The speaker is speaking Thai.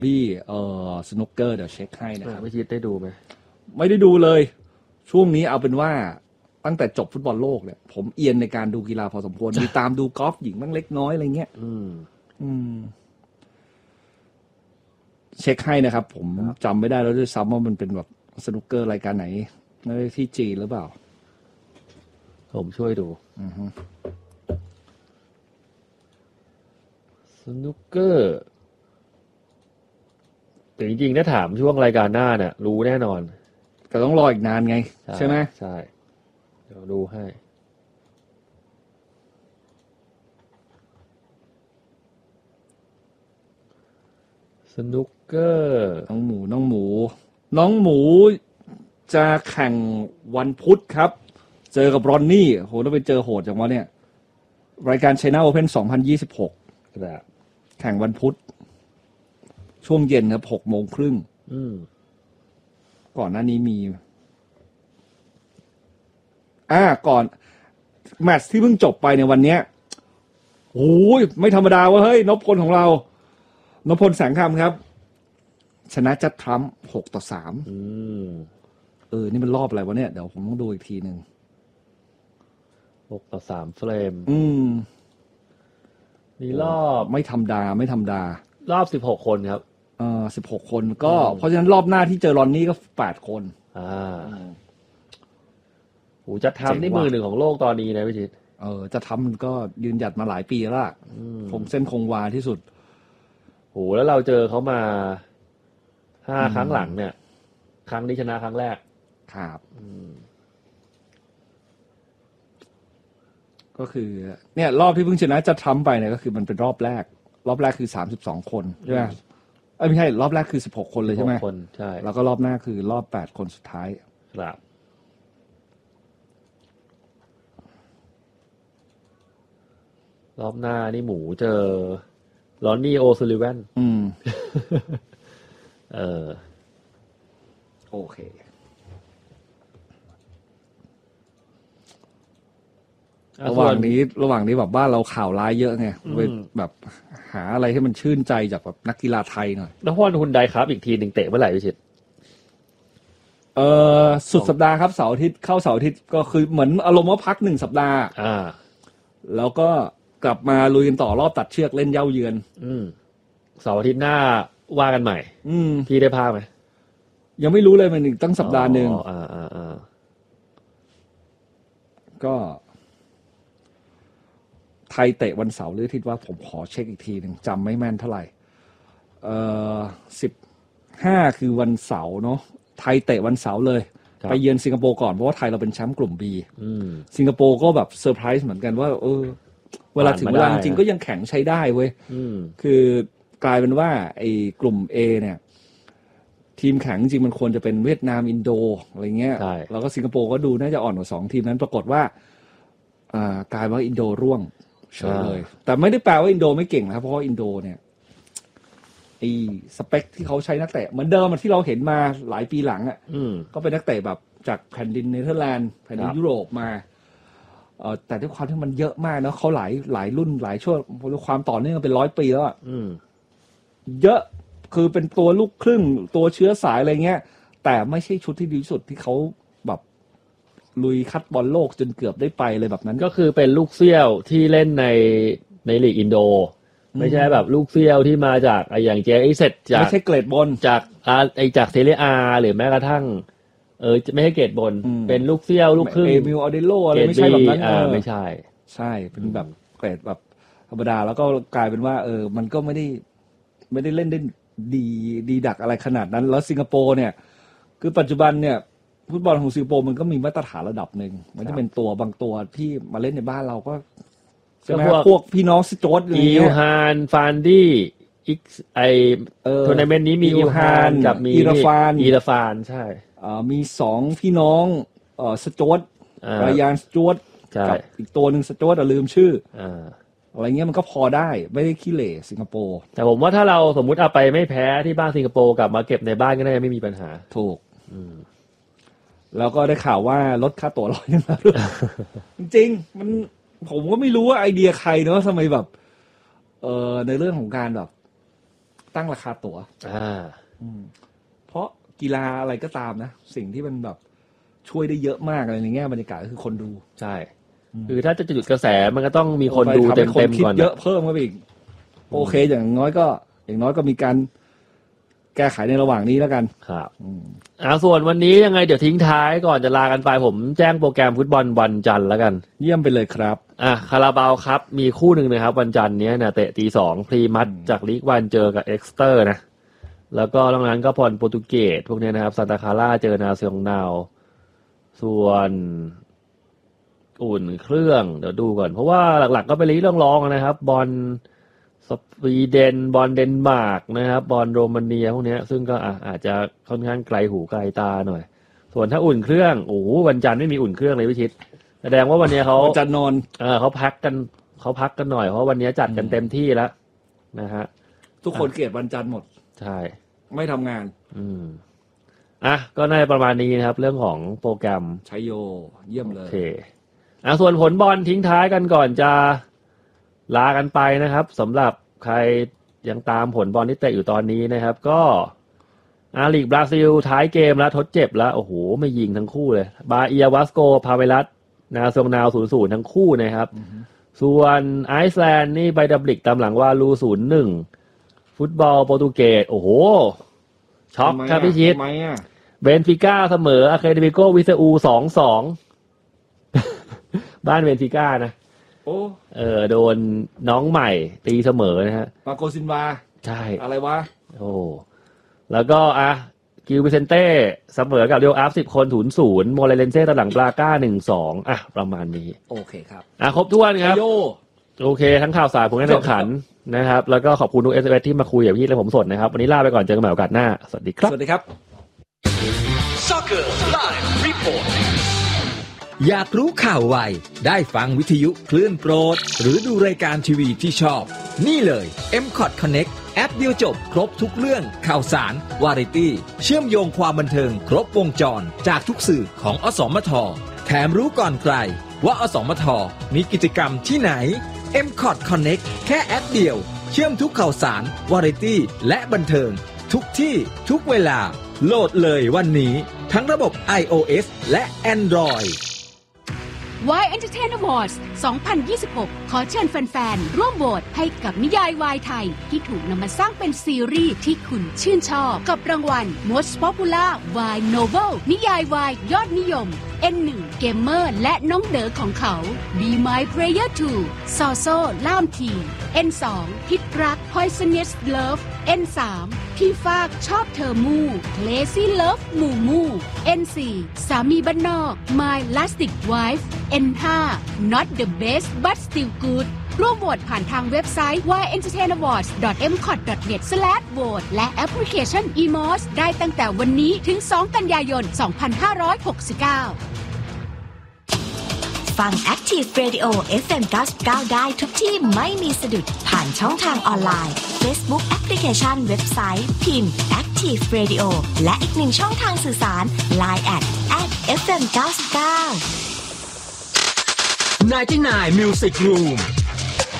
พี่สนุกเกอร์เดี๋ยวเช็คให้นะครับไม่คิดได้ดูไหมไม่ได้ดูเลยช่วงนี้เอาเป็นว่าตั้งแต่จบฟุตบอลโลกเนี่ยผมเอียนในการดูกีฬาพอสมควรมีตามดูกอล์ฟหญิงบ้างเล็กน้อยอะไรเงี้ยเช็คให้นะครับผมจำไม่ได้แล้วด้วยซ้ำว่ามันเป็นแบบสนุกเกอร์รายการไหนที่จีนหรือเปล่าผมช่วยดูสนุกเกอร์แต่จริงๆถ้าถามช่วงรายการหน้าเนี่ยรู้แน่นอนแต่ต้องรออีกนานไงใช่ไหมใช่เดี๋ยวดูให้สนุกเกอร์น้องหมูจะแข่งวันพุธครับเจอกับรอนนี่โหต้องไปเจอโหดจังวะเนี่ยรายการ China Open 2026 ครับแข่งวันพุธช่วงเย็นครับ 6:30 น.ก่อนหน้านี้มีก่อนแมตช์ที่เพิ่งจบไปในวันเนี้ยโอ้ยไม่ธรรมดาเว้ยเฮ้ยนพพลของเรานพพลแสงคำครับชนะจัดทรัมป์6-3นี่มันรอบอะไรวะเนี่ยเดี๋ยวผมต้องดูอีกทีนึง 6-3เฟรมนี่รอบไม่ธรรมดารอบ16คนครับ 16คนก็เพราะฉะนั้นรอบหน้าที่เจอรอนนี่ก็8คนโหจะทำนี่มือหนึ่งของโลกตอนนี้นะพี่ชิตจะทำมันก็ยืนหยัดมาหลายปีแล้วคงเส้นคงวาที่สุดโหแล้วเราเจอเขามา5ครั้งหลังเนี่ยครั้งนี้ชนะครั้งแรกครับก็คือเนี่ยรอบที่เพิ่งชนะจะทำไปเนี่ยก็คือมันเป็นรอบแรกคือ32คนใช่ไหมไม่ใช่รอบแรกคือ16คนเลยใช่ไหมคนใช่แล้วก็รอบหน้าคือรอบ8คนสุดท้ายครับรอบหน้านี่หมูเจอลอนนี่โอซูลิแวนโอเคระหว่างนี้แบบบ้านเราข่าวร้ายเยอะไงแบบหาอะไรให้มันชื่นใจจากแบบนักกีฬาไทยหน่อยแล้วฮุนไดครับอีกทีหนึ่งเตะเมื่อไหร่พี่ชิตสุดสัปดาห์ครับเสาร์อาทิตย์เข้าเสาร์อาทิตย์ก็คือเหมือนอารมณ์ว่าพัก1 สัปดาห์แล้วก็กลับมาลุยกันต่อรอบตัดเชือกเล่นเย้าเยือนเสาร์อาทิตย์หน้าว่ากันใหม่พี่ได้พาไหมยังไม่รู้เลยมันอีกตั้งสัปดาห์นึงก็ไทยเตะวันเสาร์หรืออาทิตย์ว่าผมขอเช็คอีกทีหนึ่งจำไม่แม่นเท่าไหร่15คือวันเสาร์เนาะไทยเตะวันเสาร์เลยไปเยือนสิงคโปร์ก่อนเพราะว่าไทยเราเป็นแชมป์กลุ่ม B สิงคโปร์ก็แบบเซอร์ไพรส์เหมือนกันว่าเวลาถึงเวลาจริงๆก็ยังแข็งใช้ได้เว้ยคือกลายเป็นว่าไอ้กลุ่ม A เนี่ยทีมแข็งจริงมันควรจะเป็นเวียดนามอินโดอะไรเงี้ยแล้วก็สิงคโปร์ก็ดูน่าจะอ่อนกว่า2ทีมนั้นปรากฏว่ากลายว่าอินโดร่วงเฉยเลยแต่ไม่ได้แปลว่าอินโดไม่เก่งนะครับเพราะว่าอินโดเนี่ยไอ้สเปคที่เขาใช้นักเตะเหมือนเดิมที่เราเห็นมาหลายปีหลังก็เป็นนักเตะแบบจากแผ่นดินเนเธอร์แลนด์แผ่นดินยุโรปมาแต่ด้วยความที่มันเยอะมากนะเขาหลายรุ่นหลายช่วงความต่อเนื่องเป็น100 ปีแล้วเยอะคือเป็นตัวลูกครึ่งตัวเชื้อสายอะไรเงี้ยแต่ไม่ใช่ชุดที่ดีที่สุดที่เขาแบบลุยคัดบอลโลกจนเกือบได้ไปเลยแบบนั้นก็คือเป็นลูกเซี่ยวที่เล่นในลีกอินโดไม่ใช่แบบลูกเซี่ยวที่มาจากอย่างเจไอเซตจากไม่ใช่เกรดบนจากเซเรียอาหรือแม้กระทั่งไม่ใช่เกรดบนเป็นลูกเซี่ยวลูกครึ่งเอมิลออเดโลอะไรไม่ใช่แบบนั้นไม่ใช่ใช่เป็นแบบเกรดแบบธรรมดาแล้วก็กลายเป็นว่ามันก็ไม่ได้เล่นได้ดีดักอะไรขนาดนั้นแล้วสิงคโปร์เนี่ยคือปัจจุบันเนี่ยฟุตบอลของสิงคโปร์มันก็มีมาตรฐานระดับหนึ่งมันจะเป็นตัวบางตัวที่มาเล่นในบ้านเราก็ใช่ไหมพวกพี่น้องสโจดอีลฮานฟานดี้ทัวร์นาเมนต์นี้มีอีลฮานกับมีอีราฟานใช่มี2พี่น้องสโจดรายานสโจดกับอีกตัวหนึ่งสโจดลืมชื่ออะไรเงี้ยมันก็พอได้ไม่ได้ขี้เหร่สิงคโปร์แต่ผมว่าถ้าเราสมมุติเอาไปไม่แพ้ที่บ้านสิงคโปร์กลับมาเก็บในบ้านก็น่าจะไม่มีปัญหาถูกแล้วก็ได้ข่าวว่าลดค่าตั๋วลอยขึ้นมาจริงๆมันผมก็ไม่รู้ว่าไอเดียใครเนอะทำไมแบบในเรื่องของการแบบตั้งราคาตั๋วเพราะกีฬาอะไรก็ตามนะสิ่งที่มันแบบช่วยได้เยอะมากอะไรในแง่บรรยากาศก็คือคนดูใช่คือถ้าจะหยุดกระแสมันก็ต้องมีคนดูเต็มก่อนเยอะเพิ่มเข้าไปอีกโอเคอย่างน้อยก็มีการแก้ไขในระหว่างนี้แล้วกันครับส่วนวันนี้ยังไงเดี๋ยวทิ้งท้ายก่อนจะลากันไปผมแจ้งโปรแกรมฟุตบอลวันจันทร์แล้วกันเยี่ยมไปเลยครับคาราบาวครับมีคู่หนึ่งนะครับวันจันทร์นี้นะเตะ 2:00 นพรีมัตจากลีกวันเจอกับเอ็กซ์เตอร์นะแล้วก็นอกนั้นก็พรโปรตุเกสพวกนี้นะครับซานตาคาร่าเจอนาเซียงนาวส่วนอุ่นเครื่องเดี๋ยวดูก่อนเพราะว่าหลักๆก็เป็นลีกรองๆนะครับบอลสวีเดนบอลเดนมาร์กนะครับบอลโรมาเนียพวกนี้ซึ่งก็อาจจะค่อนข้างไกลหูไกลตาหน่อยส่วนถ้าอุ่นเครื่องวันจันทร์ไม่มีอุ่นเครื่องเลยวิชิตแสดงว่าวันนี้เขาจะนอนเขาพักกันหน่อยเพราะวันนี้จัดกันเต็มที่แล้วนะฮะทุกคนเกลียดวันจันทร์หมดใช่ไม่ทำงานก็น่าจะประมาณนี้นะครับเรื่องของโปรแกรมชัยโยเยี่ยมเลยโอเคส่วนผลบอลทิ้งท้ายกันก่อนจะลากันไปนะครับสำหรับใครยังตามผลบอลที่เตะอยู่ตอนนี้นะครับก็ลีกบราซิลท้ายเกมแล้วทดเจ็บแล้วโอ้โหไม่ยิงทั้งคู่เลยบาเอียวัสโกพาเวลัสนาซงนาว 0-0 ทั้งคู่นะครับส่วนไอซ์แลนด์นี่ไบดับลิกตามหลังวาลู 0-1 ฟุตบอลโปรตุเกสโอ้โหช็อกครับพี่ชิดเบนฟิก้าเสมออะเคเดมิโกวิเซอู 2-2 บ้านเบนฟิก้านะโดนน้องใหม่ตีเสมอนะฮะปาโกซินวาใช่อะไรวะแล้วก็กิลวิเซนเต้เสมอกับเรียวอาร์ฟ10 คน 0-0 โมเรเลนเซ่ตามหลังปลาก้า 1-2 ประมาณนี้โอเคครับครบถ้วนครับโอเคทั้งข่าวสารผลการแข่งขันนะครับแล้วก็ขอบคุณทุก SMS ที่มาคุยกับพี่และผมสดนะครับวันนี้ลาไปก่อนเจอกันใหม่โอกาสหน้าสวัสดีครับสวัสดีครับ Soccer Live Report อยากรู้ข่าวไวได้ฟังวิทยุคลื่นโปรดหรือดูรายการทีวีที่ชอบนี่เลย M-Cot Connect แอปเดียวจบครบทุกเรื่องข่าวสารวาไรตี้เชื่อมโยงความบันเทิงครบวงจรจากทุกสื่อของอสมทแถมรู้ก่อนใครว่าอสมทมีกิจกรรมที่ไหน M-Cot Connect แค่แอปเดียวเชื่อมทุกข่าวสารวาไรตี้และบันเทิงทุกที่ทุกเวลาโหลดเลยวันนี้ทั้งระบบ iOS และ Android Y Entertainment Awards 2026 ขอเชิญแฟนๆร่วมโหวตให้กับนิยายวายไทยที่ถูกนำมาสร้างเป็นซีรีส์ที่คุณชื่นชอบกับรางวัล Most Popular Y Novel นิยายวายยอดนิยม N1 เกมเมอร์และน้องเด๋อของเขา Be My Player 2 ซอโซ่ล่ามที N2 พิษรัก Poisonous Love N3 พี่ฟากชอบเธอมู่ Lazy Love มูมู N4 สามีบ้านนอก My Lastic Wife N5 Not the best but still good ร่วมโหวตผ่านทางเว็บไซต์ yentertainawards.mcot.net/vote และแอปพลิเคชัน eMOS ได้ตั้งแต่วันนี้ถึง 2 กันยายน 2569 ฟัง Active Radio FM 99 ได้ทุกที่ไม่มีสะดุดผ่านช่องทางออนไลน์ Facebook แอปพลิเคชันเว็บไซต์พิมพ์ Active Radio และอีกหนึ่งช่องทางสื่อสาร Line @FM 99 99 Music Room